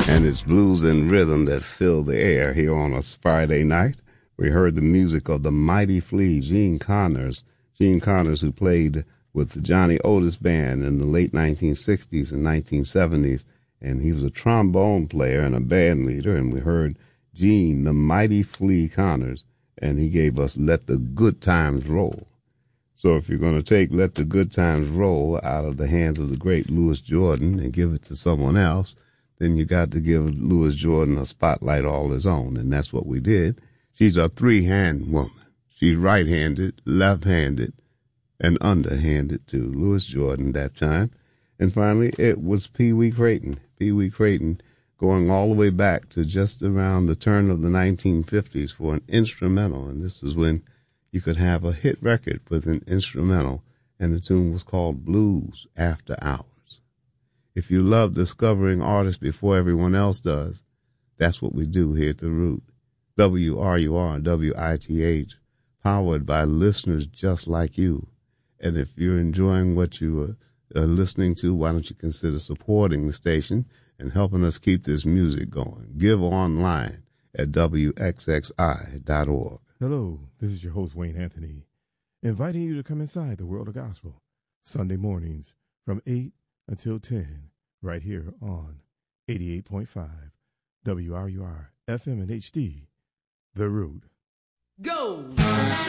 And it's blues and rhythm that fill the air here on a Friday night. We heard the music of the Mighty Flea, Gene Connors. Gene Connors, who played with the Johnny Otis Band in the late 1960s and 1970s. And he was a trombone player and a band leader. And we heard Gene, the Mighty Flea Connors, and he gave us Let the Good Times Roll. So if you're going to take Let the Good Times Roll out of the hands of the great Louis Jordan and give it to someone else, then you got to give Louis Jordan a spotlight all his own, and that's what we did. She's a three-hand woman. She's right-handed, left-handed, and underhanded too. Louis Jordan that time. And finally, it was Pee Wee Crayton. Pee Wee Crayton going all the way back to just around the turn of the 1950s for an instrumental, and this is when you could have a hit record with an instrumental, and the tune was called Blues After Hours. If you love discovering artists before everyone else does, that's what we do here at The Root. WRUR-WITH, powered by listeners just like you. And if you're enjoying what you are listening to, why don't you consider supporting the station and helping us keep this music going? Give online at WXXI.org. Hello, this is your host, Wayne Anthony, inviting you to come inside the world of gospel, Sunday mornings from 8 until 10, right here on 88.5 WRUR FM and HD, The Root. Go!